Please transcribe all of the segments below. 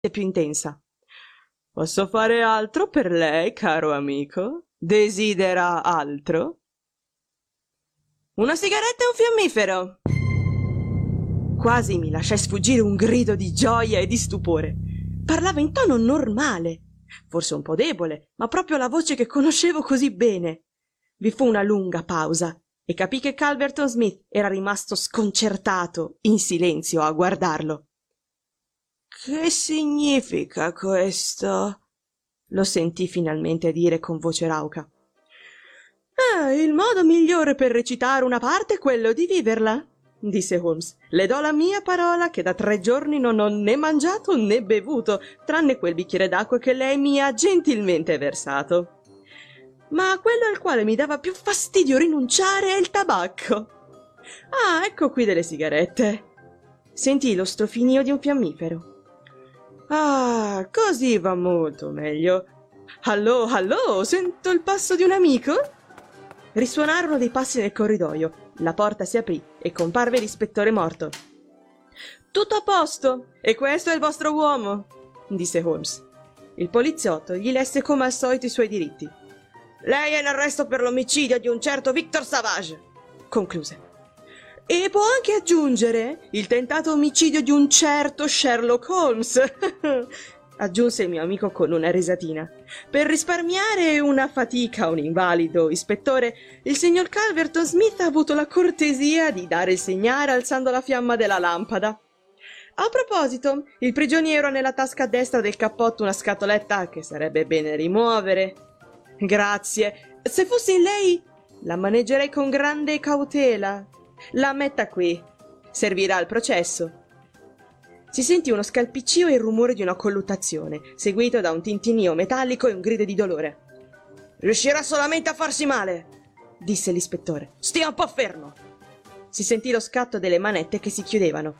più intensa. «Posso fare altro per lei, caro amico? Desidera altro?» «Una sigaretta e un fiammifero!» Quasi mi lasciai sfuggire un grido di gioia e di stupore. Parlava in tono normale, forse un po' debole, ma proprio la voce che conoscevo così bene. Vi fu una lunga pausa e capii che Culverton Smith era rimasto sconcertato, in silenzio, a guardarlo. «Che significa questo?» lo sentii finalmente dire con voce rauca. Il modo migliore per recitare una parte è quello di viverla», disse Holmes. «Le do la mia parola che da 3 giorni non ho né mangiato né bevuto, tranne quel bicchiere d'acqua che lei mi ha gentilmente versato. Ma quello al quale mi dava più fastidio rinunciare è il tabacco. Ecco qui delle sigarette». Sentii lo strofinio di un fiammifero. Così va molto meglio. Allò, allò, sento il passo di un amico?» Risuonarono dei passi nel corridoio. La porta si aprì e comparve l'ispettore Morton. «Tutto a posto, e questo è il vostro uomo», disse Holmes. Il poliziotto gli lesse come al solito i suoi diritti. «Lei è in arresto per l'omicidio di un certo Victor Savage», concluse. «E può anche aggiungere il tentato omicidio di un certo Sherlock Holmes», aggiunse il mio amico con una risatina. «Per risparmiare una fatica a un invalido, ispettore, il signor Culverton Smith ha avuto la cortesia di dare il segnale alzando la fiamma della lampada. A proposito, il prigioniero ha nella tasca destra del cappotto una scatoletta che sarebbe bene rimuovere». «Grazie. Se fossi lei, la maneggerei con grande cautela. La metta qui. Servirà al processo». Si sentì uno scalpiccio e il rumore di una colluttazione, seguito da un tintinnio metallico e un grido di dolore. «Riuscirà solamente a farsi male», disse l'ispettore. «Stia un po' fermo». Si sentì lo scatto delle manette che si chiudevano.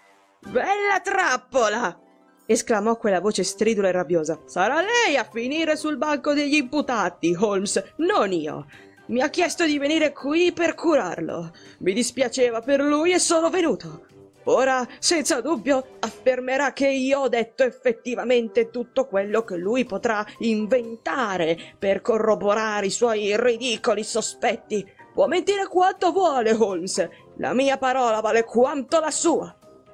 «Bella trappola!» esclamò quella voce stridula e rabbiosa. «Sarà lei a finire sul banco degli imputati, Holmes, non io. Mi ha chiesto di venire qui per curarlo. Mi dispiaceva per lui e sono venuto. Ora, senza dubbio, affermerà che io ho detto effettivamente tutto quello che lui potrà inventare per corroborare i suoi ridicoli sospetti. Può mentire quanto vuole, Holmes. La mia parola vale quanto la sua».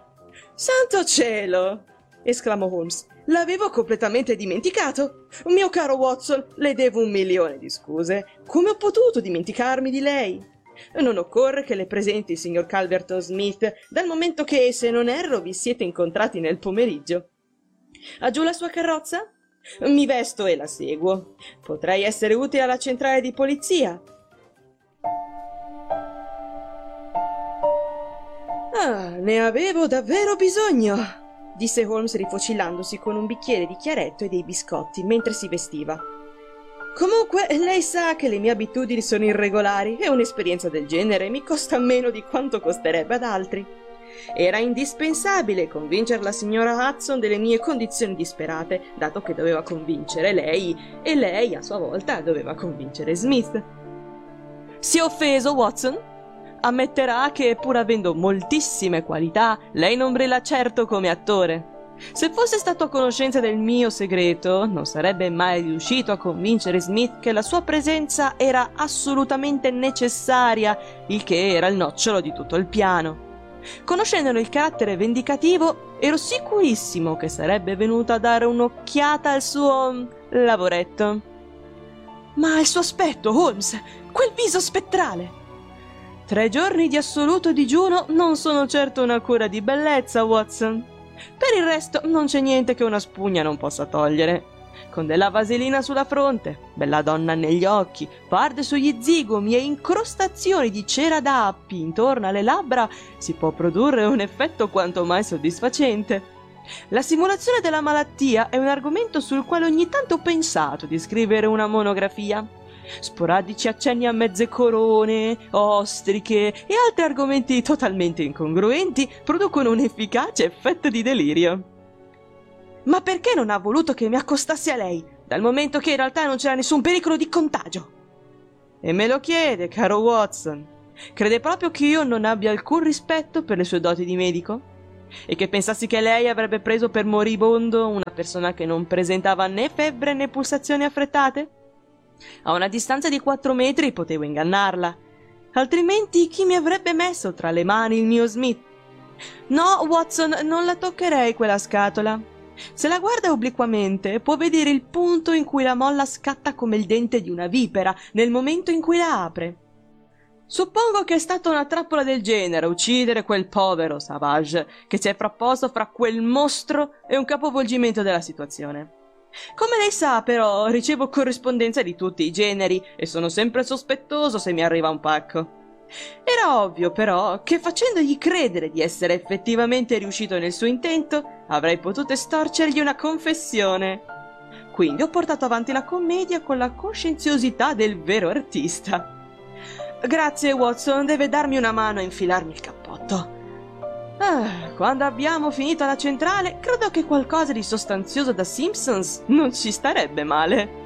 «Santo cielo!» esclamò Holmes. «L'avevo completamente dimenticato. Mio caro Watson, le devo 1.000.000 di scuse. Come ho potuto dimenticarmi di lei? Non occorre che le presenti il signor Culverton Smith, dal momento che, se non erro, vi siete incontrati nel pomeriggio. Ha giù la sua carrozza? Mi vesto e la seguo. Potrei essere utile alla centrale di polizia». «Ne avevo davvero bisogno», disse Holmes rifocillandosi con un bicchiere di chiaretto e dei biscotti mentre si vestiva. «Comunque, lei sa che le mie abitudini sono irregolari e un'esperienza del genere mi costa meno di quanto costerebbe ad altri. Era indispensabile convincere la signora Hudson delle mie condizioni disperate, dato che doveva convincere lei, e lei, a sua volta, doveva convincere Smith». «Si è offeso, Watson? Ammetterà che, pur avendo moltissime qualità, lei non brilla certo come attore. Se fosse stato a conoscenza del mio segreto, non sarebbe mai riuscito a convincere Smith che la sua presenza era assolutamente necessaria, il che era il nocciolo di tutto il piano. Conoscendone il carattere vendicativo, ero sicurissimo che sarebbe venuto a dare un'occhiata al suo lavoretto. Ma il suo aspetto, Holmes, quel viso spettrale! 3 giorni di assoluto digiuno non sono certo una cura di bellezza, Watson. Per il resto non c'è niente che una spugna non possa togliere. Con della vaselina sulla fronte, bella donna negli occhi, parde sugli zigomi e incrostazioni di cera d'appi intorno alle labbra, si può produrre un effetto quanto mai soddisfacente. La simulazione della malattia è un argomento sul quale ogni tanto ho pensato di scrivere una monografia. Sporadici accenni a mezze corone, ostriche e altri argomenti totalmente incongruenti producono un efficace effetto di delirio. Ma perché non ha voluto che mi accostassi a lei, dal momento che in realtà non c'era nessun pericolo di contagio? E me lo chiede, caro Watson. Crede proprio che io non abbia alcun rispetto per le sue doti di medico? e che pensassi che lei avrebbe preso per moribondo una persona che non presentava né febbre né pulsazioni affrettate? A una distanza di 4 metri potevo ingannarla. Altrimenti chi mi avrebbe messo tra le mani il mio Smith? No, Watson, non la toccherei quella scatola. Se la guarda obliquamente, può vedere il punto in cui la molla scatta come il dente di una vipera nel momento in cui la apre. Suppongo che è stata una trappola del genere uccidere quel povero Savage che si è frapposto fra quel mostro e un capovolgimento della situazione. Come lei sa, però, ricevo corrispondenza di tutti i generi e sono sempre sospettoso se mi arriva un pacco. Era ovvio, però, che facendogli credere di essere effettivamente riuscito nel suo intento, avrei potuto estorcergli una confessione. Quindi ho portato avanti la commedia con la coscienziosità del vero artista. Grazie, Watson, deve darmi una mano a infilarmi il cappotto. Quando abbiamo finito la centrale, credo che qualcosa di sostanzioso da Simpsons non ci starebbe male.